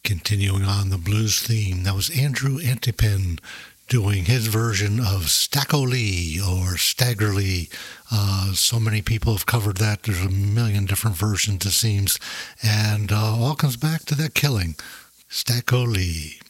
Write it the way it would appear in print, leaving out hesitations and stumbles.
Continuing on the blues theme, that was Andrew Antipin doing his version of Stacko Lee or Stagger Lee. So many people have covered that. There's a million different versions, it seems. And all comes back to that killing, Stacko Lee.